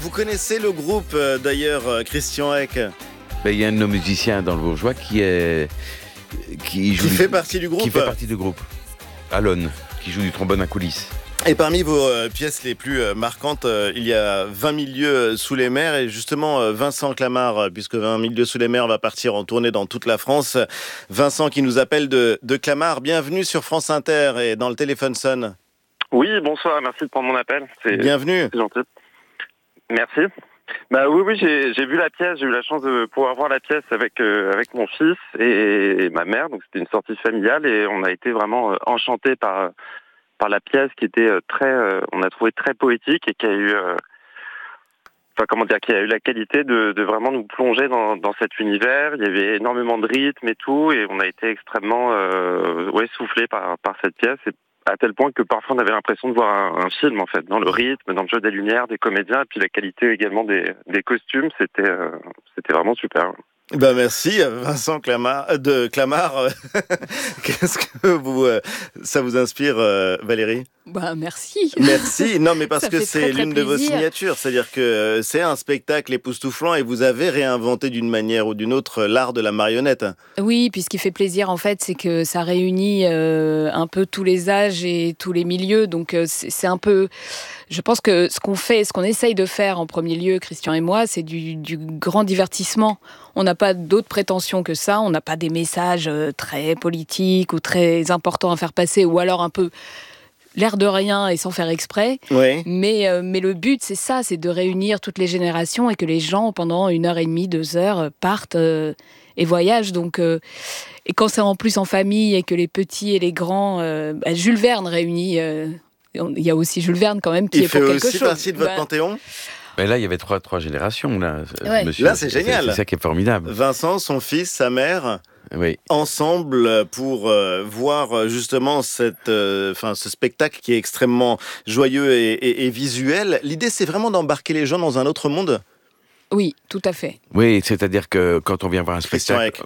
Vous connaissez le groupe d'ailleurs, Christian Eck? Il y a un de nos musiciens dans le Bourgeois qui fait partie du groupe. Qui fait partie du groupe. Alon, qui joue du trombone à coulisses. Et parmi vos pièces les plus marquantes, il y a 20 000 lieues sous les mers. Et justement, Vincent Clamart, puisque 20 000 lieues sous les mers va partir en tournée dans toute la France. Vincent qui nous appelle de Clamart. Bienvenue sur France Inter et dans le téléphone sonne. Oui, bonsoir, merci de prendre mon appel. Bienvenue. C'est gentil. Merci. Oui, j'ai vu la pièce, j'ai eu la chance de pouvoir voir la pièce avec mon fils et ma mère. Donc c'était une sortie familiale et on a été vraiment enchantés par la pièce qui était on a trouvé très poétique et qui a eu qui a eu la qualité de vraiment nous plonger dans cet univers. Il y avait énormément de rythme et tout, et on a été extrêmement soufflés par cette pièce, et à tel point que parfois on avait l'impression de voir un film, en fait, dans le rythme, dans le jeu des lumières, des comédiens, et puis la qualité également des costumes. C'était vraiment super. Merci Vincent Clamart. Qu'est-ce que ça vous inspire, Valérie? Merci. Merci. Non, mais parce que c'est très l'une de vos plaisir. signatures. C'est-à-dire que c'est un spectacle époustouflant et vous avez réinventé d'une manière ou d'une autre l'art de la marionnette. Oui, puis ce qui fait plaisir, en fait, c'est que ça réunit un peu tous les âges et tous les milieux. Donc, c'est un peu... Je pense que ce qu'on essaye de faire en premier lieu, Christian et moi, c'est du grand divertissement. On n'a pas d'autres prétentions que ça. On n'a pas des messages très politiques ou très importants à faire passer, ou alors un peu l'air de rien et sans faire exprès. Oui. Mais le but, c'est ça, c'est de réunir toutes les générations et que les gens, pendant 1h30, 2 heures, partent et voyagent. Donc, et quand c'est en plus en famille et que les petits et les grands... Jules Verne réunit... il y a aussi Jules Verne quand même qui est pour quelque chose. Il fait aussi partie de votre panthéon? Mais là, il y avait trois générations, là, Ouais. monsieur. Là, c'est génial. C'est ça qui est formidable. Vincent, son fils, sa mère... Oui. ensemble pour voir justement ce spectacle qui est extrêmement joyeux et visuel. L'idée, c'est vraiment d'embarquer les gens dans un autre monde. Oui, tout à fait. Oui, c'est-à-dire que quand on vient voir un Christian spectacle,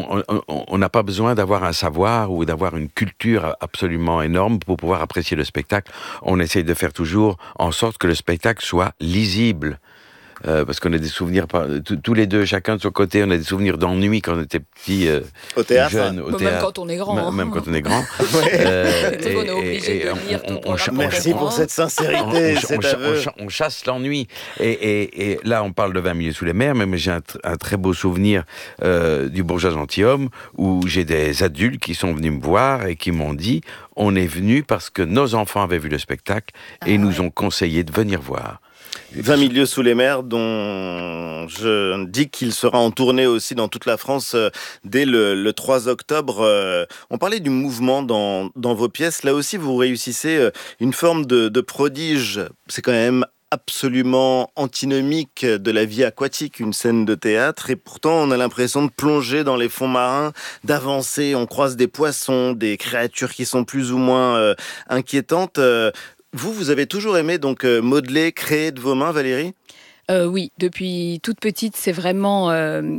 on n'a pas besoin d'avoir un savoir ou d'avoir une culture absolument énorme pour pouvoir apprécier le spectacle. On essaye de faire toujours en sorte que le spectacle soit lisible. Parce qu'on a des souvenirs, tous les deux, chacun de son côté, on a des souvenirs d'ennui quand on était petit, au théâtre, jeune, au théâtre. Même quand on est grand. Même quand on est grand. On est obligé de lire tout pour Merci pour cette sincérité, cet aveu. On chasse l'ennui. Et là, on parle de 20 milieux sous les mers, mais j'ai un très beau souvenir du Bourgeois gentilhomme, où j'ai des adultes qui sont venus me voir et qui m'ont dit, on est venus parce que nos enfants avaient vu le spectacle et nous ont conseillé de venir voir. 20 000 lieues sous les mers, dont je dis qu'il sera en tournée aussi dans toute la France dès le 3 octobre. On parlait du mouvement dans vos pièces. Là aussi, vous réussissez une forme de prodige. C'est quand même absolument antinomique de la vie aquatique, une scène de théâtre, et pourtant on a l'impression de plonger dans les fonds marins, d'avancer, on croise des poissons, des créatures qui sont plus ou moins inquiétantes. Vous avez toujours aimé donc modeler, créer de vos mains, Valérie? Oui, depuis toute petite, c'est vraiment...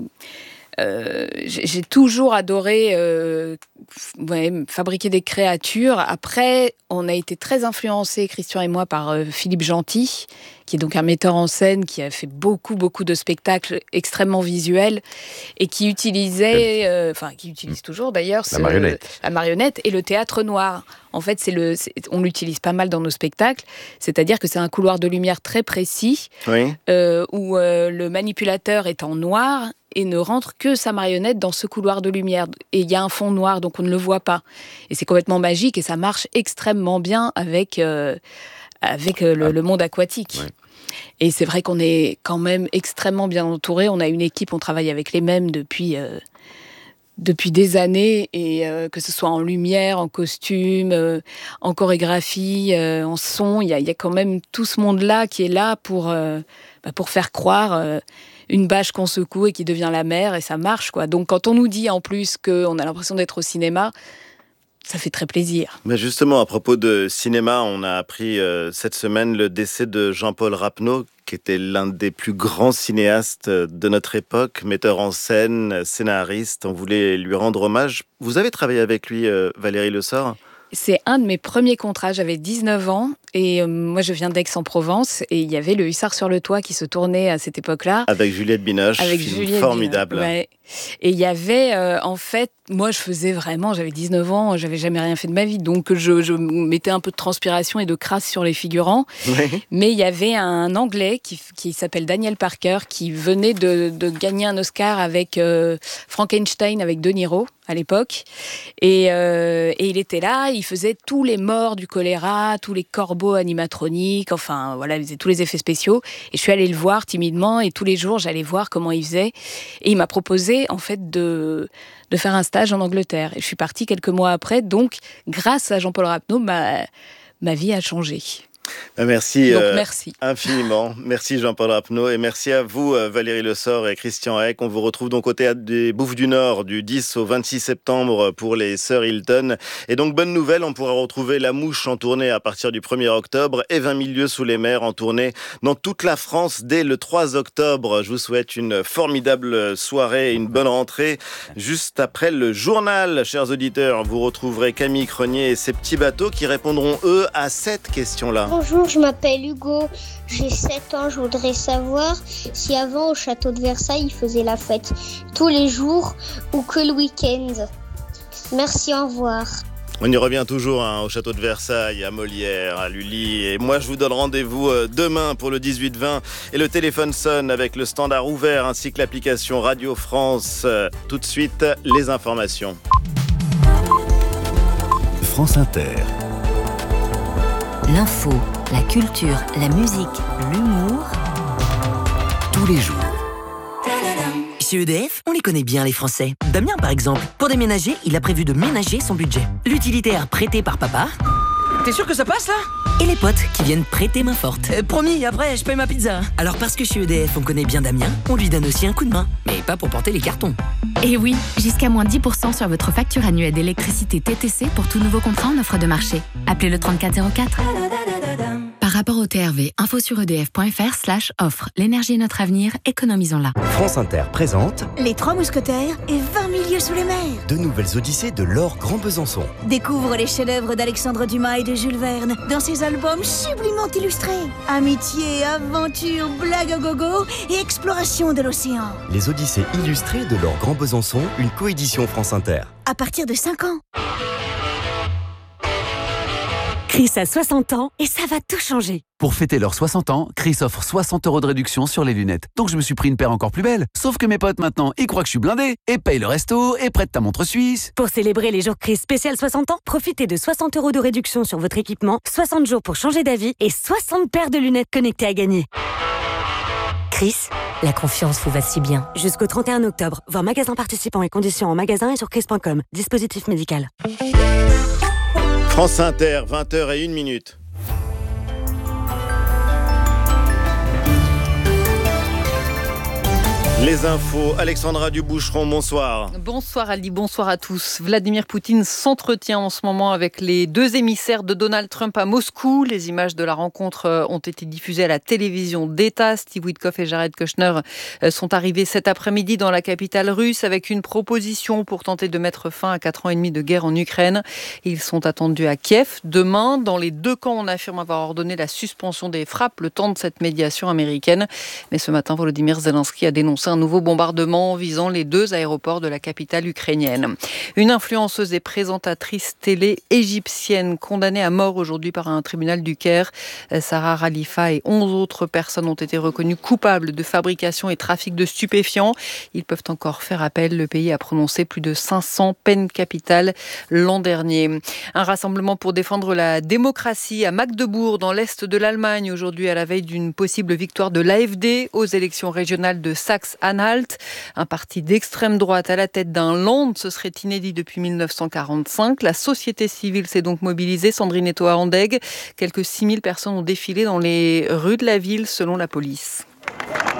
j'ai toujours adoré fabriquer des créatures. Après, on a été très influencés, Christian et moi, par Philippe Gentil, qui est donc un metteur en scène qui a fait beaucoup de spectacles extrêmement visuels et qui utilisait, qui utilise toujours d'ailleurs, la marionnette et le théâtre noir. En fait, on l'utilise pas mal dans nos spectacles, c'est-à-dire que c'est un couloir de lumière très précis, Oui. où le manipulateur est en noir et ne rentre que sa marionnette dans ce couloir de lumière. Et il y a un fond noir, donc on ne le voit pas. Et c'est complètement magique et ça marche extrêmement bien avec le monde aquatique. Ouais. Et c'est vrai qu'on est quand même extrêmement bien entouré. On a une équipe, on travaille avec les mêmes depuis des années, et que ce soit en lumière, en costume, en chorégraphie, en son, il y a quand même tout ce monde-là qui est là pour faire croire une bâche qu'on secoue et qui devient la mer, et ça marche, quoi. Donc quand on nous dit en plus qu'on a l'impression d'être au cinéma, ça fait très plaisir. Mais justement, à propos de cinéma, on a appris cette semaine le décès de Jean-Paul Rappeneau, qui était l'un des plus grands cinéastes de notre époque, metteur en scène, scénariste. On voulait lui rendre hommage. Vous avez travaillé avec lui, Valérie Le Sort? C'est un de mes premiers contrats, j'avais 19 ans, Et moi, je viens d'Aix-en-Provence et il y avait le Hussard sur le toit qui se tournait à cette époque-là. Avec Juliette Binoche, Avec film Juliette formidable. Binoche, ouais. Et il y avait, en fait, moi, je faisais vraiment, j'avais 19 ans, j'avais jamais rien fait de ma vie, donc je mettais un peu de transpiration et de crasse sur les figurants. Oui. Mais il y avait un Anglais qui s'appelle Daniel Parker, qui venait de gagner un Oscar avec Frankenstein, avec De Niro, à l'époque. Et il était là, il faisait tous les morts du choléra, tous les corbeaux animatroniques, enfin, voilà, il faisait tous les effets spéciaux. Et je suis allée le voir timidement, et tous les jours, j'allais voir comment il faisait. Et il m'a proposé, en fait, de faire un stage en Angleterre. Et je suis partie quelques mois après, donc, grâce à Jean-Paul Rapneau, ma vie a changé. Merci, donc, merci infiniment. Merci Jean-Paul Rapneau et merci à vous Valérie Lessort et Christian Eck. On vous retrouve donc au Théâtre des Bouffes du Nord du 10 au 26 septembre pour les Sœurs Hilton. Et donc bonne nouvelle, on pourra retrouver La Mouche en tournée à partir du 1er octobre et 20 000 lieues sous les mers en tournée dans toute la France dès le 3 octobre. Je vous souhaite une formidable soirée et une bonne rentrée. Juste après le journal, chers auditeurs, vous retrouverez Camille Crenier et ses petits bateaux qui répondront eux à cette question-là. Bonjour, je m'appelle Hugo, j'ai 7 ans, je voudrais savoir si avant au château de Versailles ils faisaient la fête tous les jours ou que le week-end. Merci, au revoir. On y revient toujours au château de Versailles, à Molière, à Lully. Et moi, je vous donne rendez-vous demain pour le 18-20. Et le téléphone sonne avec le standard ouvert ainsi que l'application Radio France. Tout de suite, les informations. France Inter. L'info, la culture, la musique, l'humour. Tous les jours. Chez EDF, on les connaît bien les Français. Damien par exemple, pour déménager, il a prévu de ménager son budget. L'utilitaire prêté par papa. T'es sûr que ça passe là ? Et les potes qui viennent prêter main forte. Promis, après je paye ma pizza. Alors parce que chez EDF on connaît bien Damien, on lui donne aussi un coup de main. Mais pas pour porter les cartons. Et oui, jusqu'à moins 10% sur votre facture annuelle d'électricité TTC pour tout nouveau contrat en offre de marché. Appelez le 3404. Par rapport au TRV, info sur edf.fr/offre. L'énergie est notre avenir, économisons-la. France Inter présente Les Trois Mousquetaires et 20 000 lieues sous les mers. de nouvelles odyssées de Laure Grand Besançon. Découvre les chefs-d'œuvre d'Alexandre Dumas et de Jules Verne dans ses albums sublimement illustrés. Amitié, aventure, blague à gogo et exploration de l'océan. Les odyssées illustrées de Laure Grand Besançon, une coédition France Inter. À partir de 5 ans. Chris a 60 ans et ça va tout changer. Pour fêter leurs 60 ans, Chris offre 60 € de réduction sur les lunettes. Donc je me suis pris une paire encore plus belle. Sauf que mes potes maintenant, ils croient que je suis blindé et payent le resto et prêtent ta montre suisse. Pour célébrer les jours Chris spécial 60 ans, profitez de 60 € de réduction sur votre équipement, 60 jours pour changer d'avis et 60 paires de lunettes connectées à gagner. Chris, la confiance vous va si bien. Jusqu'au 31 octobre, voir magasin participant et conditions en magasin et sur chris.com. Dispositif médical. France Inter, 20h01. Les infos, Alexandra Duboucheron, bonsoir. Bonsoir Ali, bonsoir à tous. Vladimir Poutine s'entretient en ce moment avec les deux émissaires de Donald Trump à Moscou. Les images de la rencontre ont été diffusées à la télévision d'État. Steve Witkoff et Jared Kushner sont arrivés cet après-midi dans la capitale russe avec une proposition pour tenter de mettre fin à 4 ans et demi de guerre en Ukraine. Ils sont attendus à Kiev demain. Dans les deux camps, on affirme avoir ordonné la suspension des frappes le temps de cette médiation américaine. Mais ce matin, Volodymyr Zelensky a dénoncé un nouveau bombardement visant les deux aéroports de la capitale ukrainienne. Une influenceuse et présentatrice télé égyptienne condamnée à mort aujourd'hui par un tribunal du Caire. Sarah Khalifa et 11 autres personnes ont été reconnues coupables de fabrication et trafic de stupéfiants. Ils peuvent encore faire appel. Le pays a prononcé plus de 500 peines capitales l'an dernier. Un rassemblement pour défendre la démocratie à Magdebourg, dans l'est de l'Allemagne, aujourd'hui à la veille d'une possible victoire de l'AfD aux élections régionales de Saxe-Anhalt. Un parti d'extrême droite à la tête d'un Land, ce serait inédit depuis 1945. La société civile s'est donc mobilisée. Sandrine Etoa-Andeg, quelques 6000 personnes ont défilé dans les rues de la ville selon la police.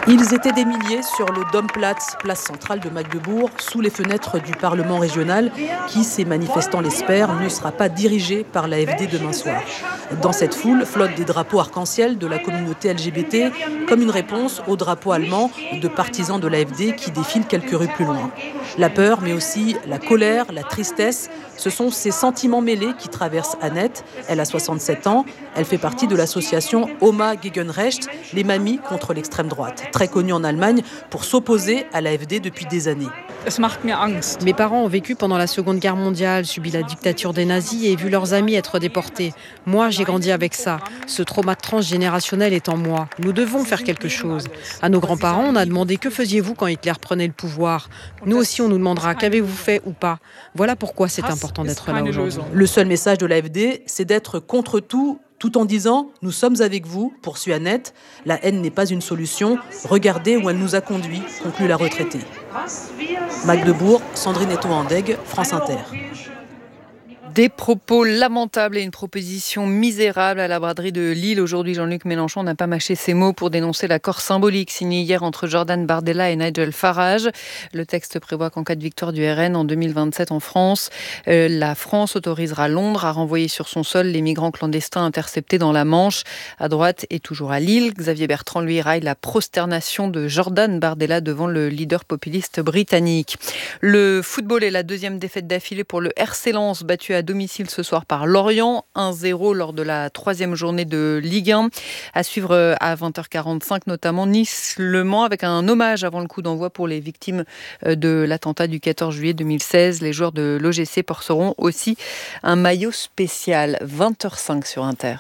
Ils étaient des milliers sur le Domplatz, place centrale de Magdebourg, sous les fenêtres du Parlement régional, qui, ces manifestants l'espèrent, ne sera pas dirigé par l'AfD demain soir. Dans cette foule flottent des drapeaux arc-en-ciel de la communauté LGBT, comme une réponse aux drapeaux allemands de partisans de l'AfD qui défilent quelques rues plus loin. La peur, mais aussi la colère, la tristesse, ce sont ces sentiments mêlés qui traversent Annette. Elle a 67 ans, elle fait partie de l'association Oma gegen Rechts, les mamies contre l'extrême droite, très connue en Allemagne pour s'opposer à l'AfD depuis des années. Mes parents ont vécu pendant la Seconde Guerre mondiale, subi la dictature des nazis et vu leurs amis être déportés. Moi, j'ai grandi avec ça. Ce trauma transgénérationnel est en moi. Nous devons faire quelque chose. À nos grands-parents, on a demandé « Que faisiez-vous quand Hitler prenait le pouvoir ?» Nous aussi, on nous demandera « Qu'avez-vous fait ou pas ?» Voilà pourquoi c'est important d'être là aujourd'hui. Le seul message de l'AfD, c'est d'être contre tout en disant « Nous sommes avec vous », poursuit Annette. La haine n'est pas une solution. Regardez où elle nous a conduits, conclut la retraitée. Magdebourg, Sandrine Eto-Andeg, France Inter. Des propos lamentables et une proposition misérable à la braderie de Lille. Aujourd'hui, Jean-Luc Mélenchon n'a pas mâché ses mots pour dénoncer l'accord symbolique signé hier entre Jordan Bardella et Nigel Farage. Le texte prévoit qu'en cas de victoire du RN en 2027 en France, la France autorisera Londres à renvoyer sur son sol les migrants clandestins interceptés dans la Manche. À droite et toujours à Lille, Xavier Bertrand lui raille la prosternation de Jordan Bardella devant le leader populiste britannique. Le football est la deuxième défaite d'affilée pour le RC Lens, battu à domicile ce soir par Lorient, 1-0 lors de la 3e journée de Ligue 1. À suivre à 20h45, notamment Nice-Le Mans, avec un hommage avant le coup d'envoi pour les victimes de l'attentat du 14 juillet 2016. Les joueurs de l'OGC porteront aussi un maillot spécial. 20h05 sur Inter.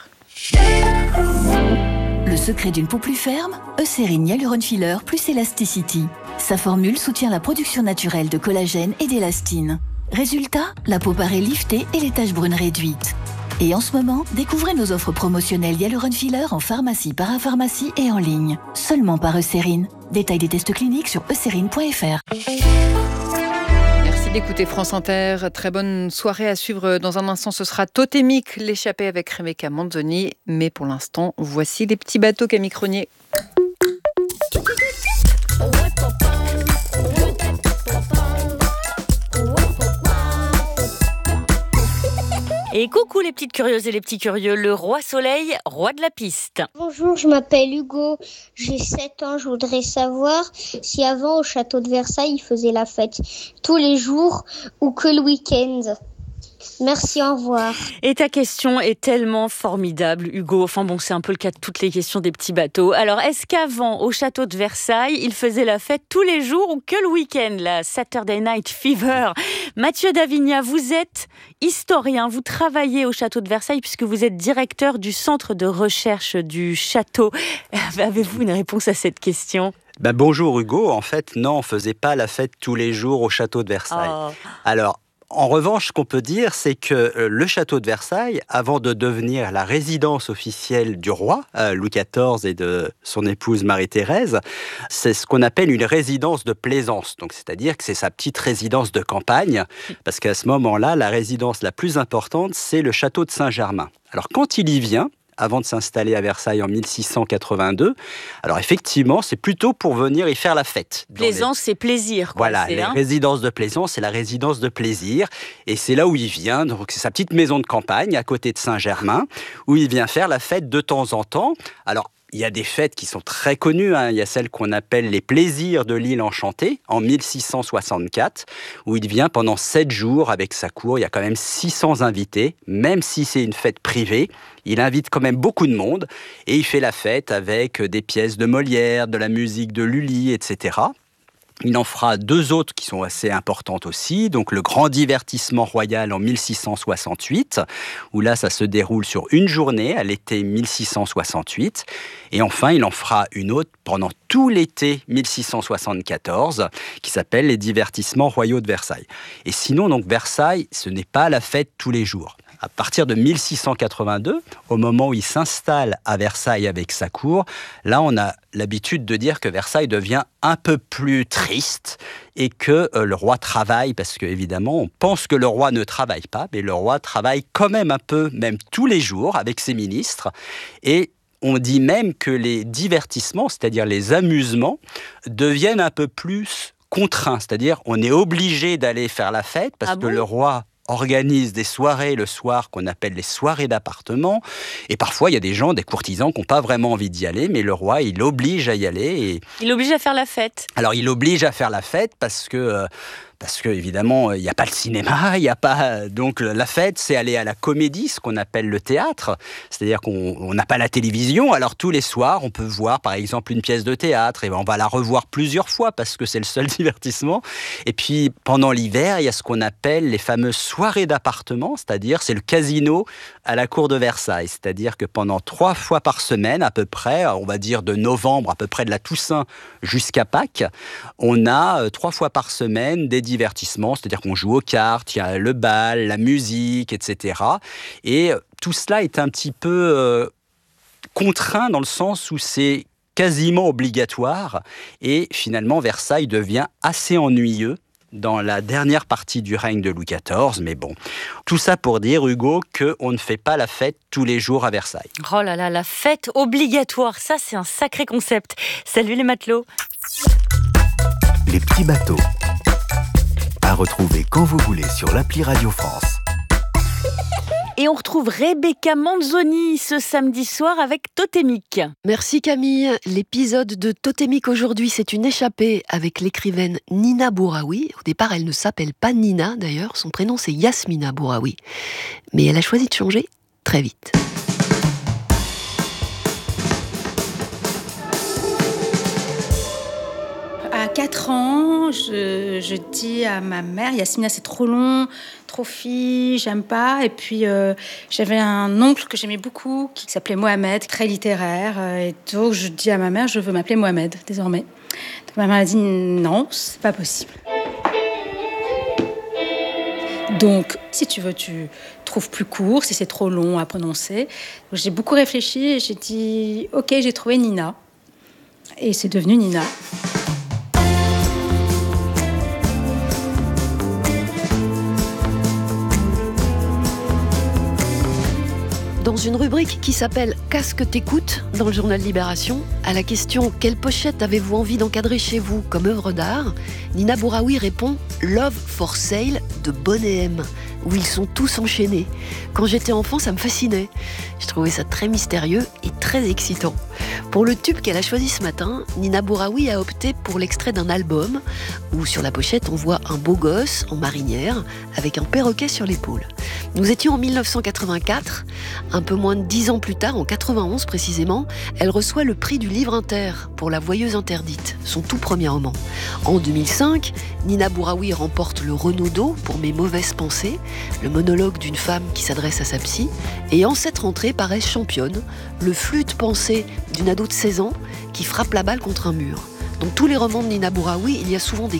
Le secret d'une peau plus ferme, Eucérine Hyaluron Filler plus Elasticity. Sa formule soutient la production naturelle de collagène et d'élastine. Résultat, la peau paraît liftée et les taches brunes réduites. Et en ce moment, découvrez nos offres promotionnelles Hyaluron Filler en pharmacie, parapharmacie et en ligne. Seulement par Eucérine. Détail des tests cliniques sur eucérine.fr. Merci d'écouter France Inter. Très bonne soirée à suivre. Dans un instant, ce sera Totémique, l'échappée avec Rebecca Manzoni. Mais pour l'instant, voici les petits bateaux Camille Cronier. Et coucou les petites curieuses et les petits curieux, le roi soleil, roi de la piste. Bonjour, je m'appelle Hugo, j'ai 7 ans, je voudrais savoir si avant au château de Versailles, ils faisaient la fête tous les jours ou que le week-end. Merci, au revoir. Et ta question est tellement formidable, Hugo. Enfin bon, c'est un peu le cas de toutes les questions des petits bateaux. Alors, est-ce qu'avant, au château de Versailles, ils faisaient la fête tous les jours ou que le week-end, la Saturday Night Fever? Mathieu Davigna, vous êtes historien, vous travaillez au château de Versailles puisque vous êtes directeur du centre de recherche du château. Avez-vous une réponse à cette question? Bonjour Hugo, en fait, non, on ne faisait pas la fête tous les jours au château de Versailles. Oh. Alors, en revanche, ce qu'on peut dire, c'est que le château de Versailles, avant de devenir la résidence officielle du roi, Louis XIV et de son épouse Marie-Thérèse, c'est ce qu'on appelle une résidence de plaisance. Donc, c'est-à-dire que c'est sa petite résidence de campagne, parce qu'à ce moment-là, la résidence la plus importante, c'est le château de Saint-Germain. Alors, quand il y vient, avant de s'installer à Versailles en 1682. Alors effectivement, c'est plutôt pour venir y faire la fête. Plaisance, c'est plaisir. Voilà, les résidences de plaisance, c'est la résidence de plaisir. Et c'est là où il vient, donc c'est sa petite maison de campagne, à côté de Saint-Germain, où il vient faire la fête de temps en temps. Alors, il y a des fêtes qui sont très connues. Il y a celle qu'on appelle les plaisirs de l'île enchantée, en 1664, où il vient pendant 7 jours avec sa cour. Il y a quand même 600 invités, même si c'est une fête privée. Il invite quand même beaucoup de monde et il fait la fête avec des pièces de Molière, de la musique de Lully, etc. Il en fera 2 autres qui sont assez importantes aussi. Donc le grand divertissement royal en 1668, où là ça se déroule sur une journée à l'été 1668. Et enfin, il en fera une autre pendant tout l'été 1674, qui s'appelle les divertissements royaux de Versailles. Et sinon, donc Versailles, ce n'est pas la fête tous les jours. À partir de 1682, au moment où il s'installe à Versailles avec sa cour, là on a l'habitude de dire que Versailles devient un peu plus triste et que le roi travaille, parce qu'évidemment on pense que le roi ne travaille pas, mais le roi travaille quand même un peu, même tous les jours avec ses ministres. Et on dit même que les divertissements, c'est-à-dire les amusements, deviennent un peu plus contraints. C'est-à-dire on est obligé d'aller faire la fête parce que le roi organise des soirées le soir qu'on appelle les soirées d'appartement. Et parfois, il y a des gens, des courtisans qui n'ont pas vraiment envie d'y aller, mais le roi, il oblige à y aller. Il oblige à faire la fête. Alors, il oblige à faire la fête parce que évidemment, il n'y a pas le cinéma, il n'y a pas... Donc, la fête, c'est aller à la comédie, ce qu'on appelle le théâtre. C'est-à-dire qu'on n'a pas la télévision. Alors, tous les soirs, on peut voir, par exemple, une pièce de théâtre. Et on va la revoir plusieurs fois parce que c'est le seul divertissement. Et puis, pendant l'hiver, il y a ce qu'on appelle les fameuses soirées d'appartement. C'est-à-dire, c'est le casino à la cour de Versailles. C'est-à-dire que pendant 3 fois par semaine, à peu près, on va dire de novembre, à peu près de la Toussaint jusqu'à Pâques, on a 3 fois par semaine des divertissement, c'est-à-dire qu'on joue aux cartes, il y a le bal, la musique, etc. Et tout cela est un petit peu contraint dans le sens où c'est quasiment obligatoire et finalement Versailles devient assez ennuyeux dans la dernière partie du règne de Louis XIV, mais bon. Tout ça pour dire, Hugo, qu'on ne fait pas la fête tous les jours à Versailles. Oh là là, la fête obligatoire, ça c'est un sacré concept. Salut les matelots. Les petits bateaux. À retrouver quand vous voulez sur l'appli Radio France. Et on retrouve Rebecca Manzoni ce samedi soir avec Totémique. Merci Camille. L'épisode de Totémique aujourd'hui, c'est une échappée avec l'écrivaine Nina Bouraoui. Au départ, elle ne s'appelle pas Nina d'ailleurs, son prénom c'est Yasmina Bouraoui. Mais elle a choisi de changer très vite. À 4 ans, je dis à ma mère, Yasmina c'est trop long, trop fille, j'aime pas. Et puis j'avais un oncle que j'aimais beaucoup, qui s'appelait Mohamed, très littéraire. Et donc je dis à ma mère, je veux m'appeler Mohamed désormais. Donc ma mère a dit non, c'est pas possible. Donc si tu veux, tu trouves plus court, si c'est trop long à prononcer. Donc, j'ai beaucoup réfléchi et j'ai dit ok, j'ai trouvé Nina. Et c'est devenu Nina. Dans une rubrique qui s'appelle « Qu'est-ce que t'écoutes ?» dans le journal Libération, à la question « Quelle pochette avez-vous envie d'encadrer chez vous comme œuvre d'art ?», Nina Bouraoui répond « Love for Sale de Bonnet M », où ils sont tous enchaînés. Quand j'étais enfant, ça me fascinait. Je trouvais ça très mystérieux et très excitant. Pour le tube qu'elle a choisi ce matin, Nina Bouraoui a opté pour l'extrait d'un album où sur la pochette on voit un beau gosse en marinière avec un perroquet sur l'épaule. Nous étions en 1984, un peu moins de 10 ans plus tard, en 91 précisément, elle reçoit le prix du Livre Inter pour La Voyeuse interdite, son tout premier roman. En 2005, Nina Bouraoui remporte le Renaudot pour Mes mauvaises pensées, le monologue d'une femme qui s'adresse à sa psy, et en cette rentrée paraît Championne, le flux de pensée d'une ado de 16 ans qui frappe la balle contre un mur. Dans tous les romans de Nina Bouraoui, il y a souvent des